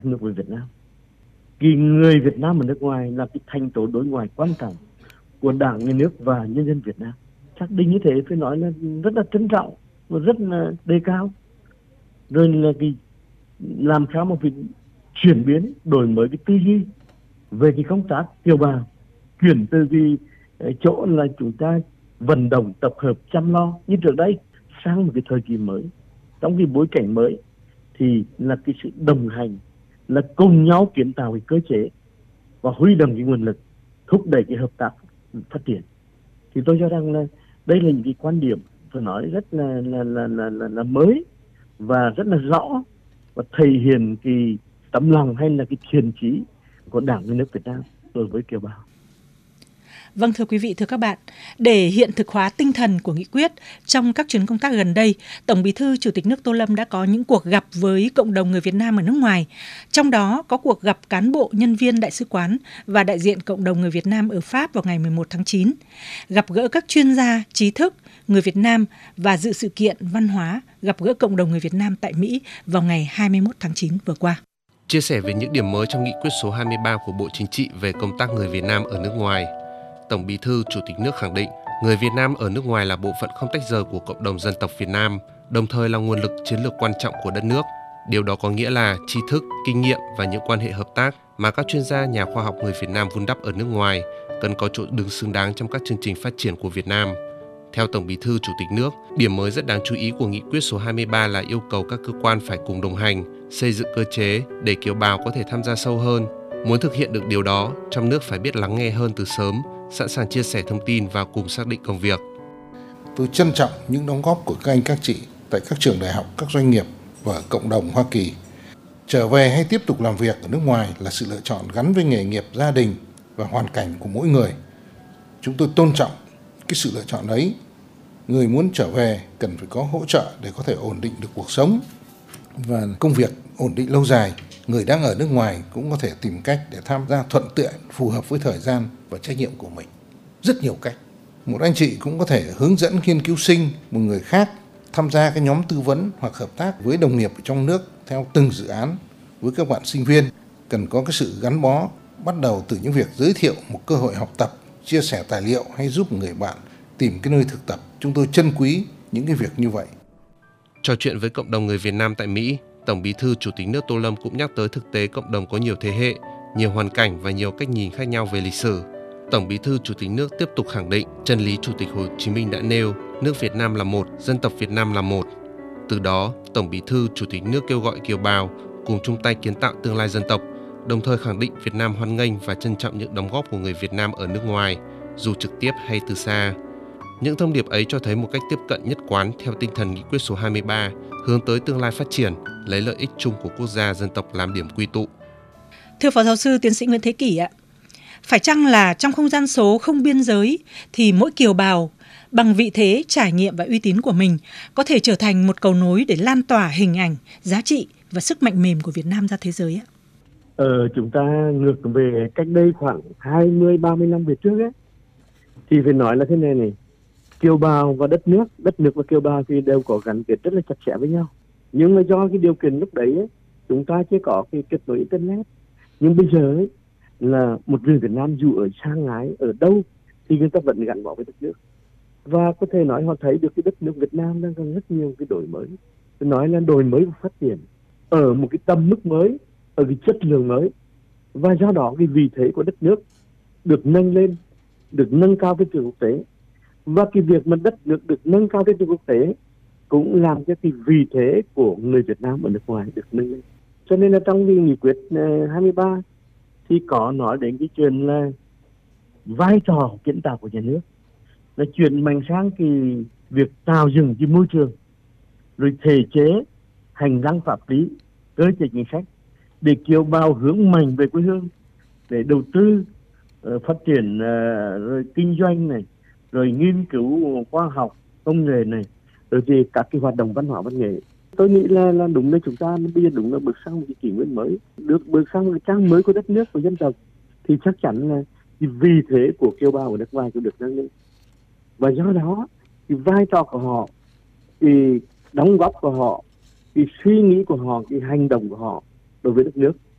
nước với Việt Nam. Cái người Việt Nam ở nước ngoài là cái thành tố đối ngoại quan trọng của Đảng, Nhà nước và nhân dân Việt Nam. Xác định như thế phải nói là rất là trân trọng và rất là đề cao. Rồi là cái làm sao mà phải chuyển biến, đổi mới cái tư duy về cái công tác kiều bào, chuyển từ cái chỗ là chúng ta vận động tập hợp chăm lo như trước đây sang một cái thời kỳ mới, trong cái bối cảnh mới, thì là cái sự đồng hành, là cùng nhau kiến tạo cái cơ chế và huy động cái nguồn lực, thúc đẩy cái hợp tác phát triển. Thì tôi cho rằng là đây là những cái quan điểm phải nói rất là mới và rất là rõ, và thể hiện cái tấm lòng hay là cái thiện chí của Đảng, Nhà nước Việt Nam đối với kiều bào. Vâng, thưa quý vị, thưa các bạn, để hiện thực hóa tinh thần của nghị quyết, trong các chuyến công tác gần đây, Tổng Bí thư Chủ tịch nước Tô Lâm đã có những cuộc gặp với cộng đồng người Việt Nam ở nước ngoài. Trong đó có cuộc gặp cán bộ, nhân viên đại sứ quán và đại diện cộng đồng người Việt Nam ở Pháp vào ngày 11 tháng 9, gặp gỡ các chuyên gia, trí thức, người Việt Nam và dự sự kiện văn hóa gặp gỡ cộng đồng người Việt Nam tại Mỹ vào ngày 21 tháng 9 vừa qua. Chia sẻ về những điểm mới trong nghị quyết số 23 của Bộ Chính trị về công tác người Việt Nam ở nước ngoài, Tổng Bí thư Chủ tịch nước khẳng định người Việt Nam ở nước ngoài là bộ phận không tách rời của cộng đồng dân tộc Việt Nam, đồng thời là nguồn lực chiến lược quan trọng của đất nước. Điều đó có nghĩa là tri thức, kinh nghiệm và những quan hệ hợp tác mà các chuyên gia, nhà khoa học người Việt Nam vun đắp ở nước ngoài cần có chỗ đứng xứng đáng trong các chương trình phát triển của Việt Nam. Theo Tổng Bí thư Chủ tịch nước, điểm mới rất đáng chú ý của nghị quyết số 23 là yêu cầu các cơ quan phải cùng đồng hành, xây dựng cơ chế để kiều bào có thể tham gia sâu hơn. Muốn thực hiện được điều đó, trong nước phải biết lắng nghe hơn từ sớm, sẵn sàng chia sẻ thông tin và cùng xác định công việc. Tôi trân trọng những đóng góp của các anh các chị tại các trường đại học, các doanh nghiệp và cộng đồng Hoa Kỳ. Trở về hay tiếp tục làm việc ở nước ngoài là sự lựa chọn gắn với nghề nghiệp, gia đình và hoàn cảnh của mỗi người. Chúng tôi tôn trọng cái sự lựa chọn ấy. Người muốn trở về cần phải có hỗ trợ để có thể ổn định được cuộc sống và công việc ổn định lâu dài. Người đang ở nước ngoài cũng có thể tìm cách để tham gia thuận tiện, phù hợp với thời gian và trách nhiệm của mình. Rất nhiều cách. Một anh chị cũng có thể hướng dẫn nghiên cứu sinh, một người khác tham gia cái nhóm tư vấn hoặc hợp tác với đồng nghiệp ở trong nước theo từng dự án. Với các bạn sinh viên, cần có cái sự gắn bó, bắt đầu từ những việc giới thiệu một cơ hội học tập, chia sẻ tài liệu hay giúp người bạn tìm cái nơi thực tập. Chúng tôi trân quý những cái việc như vậy. Trò chuyện với cộng đồng người Việt Nam tại Mỹ, Tổng Bí thư Chủ tịch nước Tô Lâm cũng nhắc tới thực tế cộng đồng có nhiều thế hệ, nhiều hoàn cảnh và nhiều cách nhìn khác nhau về lịch sử. Tổng Bí thư Chủ tịch nước tiếp tục khẳng định chân lý Chủ tịch Hồ Chí Minh đã nêu, nước Việt Nam là một, dân tộc Việt Nam là một. Từ đó, Tổng Bí thư Chủ tịch nước kêu gọi kiều bào cùng chung tay kiến tạo tương lai dân tộc, đồng thời khẳng định Việt Nam hoan nghênh và trân trọng những đóng góp của người Việt Nam ở nước ngoài, dù trực tiếp hay từ xa. Những thông điệp ấy cho thấy một cách tiếp cận nhất quán theo tinh thần nghị quyết số 23, hướng tới tương lai phát triển, lấy lợi ích chung của quốc gia dân tộc làm điểm quy tụ. Thưa Phó Giáo sư Tiến sĩ Nguyễn Thế Kỷ ạ, phải chăng là trong không gian số không biên giới thì mỗi kiều bào bằng vị thế, trải nghiệm và uy tín của mình có thể trở thành một cầu nối để lan tỏa hình ảnh, giá trị và sức mạnh mềm của Việt Nam ra thế giới ạ? Chúng ta ngược về cách đây khoảng 20-30 năm về trước ấy, thì phải nói là thế này, kiều bào và đất nước và kiều bào thì đều có gắn kết rất là chặt chẽ với nhau. Nhưng mà do cái điều kiện lúc đấy ấy, chúng ta chưa có cái kết nối internet. Nhưng bây giờ ấy, là một người Việt Nam dù ở xa ngái ở đâu thì người ta vẫn gắn bó với đất nước, và có thể nói họ thấy được cái đất nước Việt Nam đang có rất nhiều cái đổi mới. Tôi nói là đổi mới và phát triển ở một cái tầm mức mới, ở cái chất lượng mới, và do đó cái vị thế của đất nước được nâng lên, được nâng cao trên trường quốc tế, và cái việc mà đất nước được nâng cao trên trường quốc tế cũng làm cho cái vị thế của người Việt Nam ở nước ngoài được nâng lên. Cho nên là trong cái nghị quyết 23 thì có nói đến cái chuyện là vai trò kiến tạo của nhà nước là chuyển mạnh sang cái việc tạo dựng cái môi trường, rồi thể chế, hành lang pháp lý, cơ chế chính sách để kiều bào hướng mạnh về quê hương, để đầu tư, phát triển rồi kinh doanh này, rồi nghiên cứu khoa học công nghệ này, rồi thì các cái hoạt động văn hóa văn nghệ. Tôi nghĩ là đúng là chúng ta bây giờ đúng là bước sang một cái kỷ nguyên mới, được bước sang một cái trang mới của đất nước, của dân tộc, thì chắc chắn là cái vị thế của kiều bào ở nước ngoài cũng được nâng lên, và do đó cái vai trò của họ, cái đóng góp của họ, cái suy nghĩ của họ, cái hành động của họ đối với đất nước